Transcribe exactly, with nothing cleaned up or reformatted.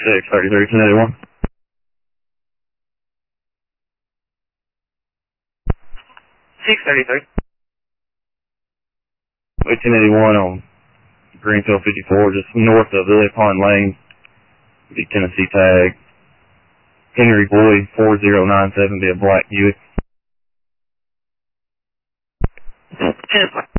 six thirty-three, ten eighty-one. six thirty-three. eighteen eighty-one on Greenfield fifty-four, just north of Lily Pond Lane. The Tennessee tag. Henry Boyd, four zero nine seven, be a black Buick. ten o'clock.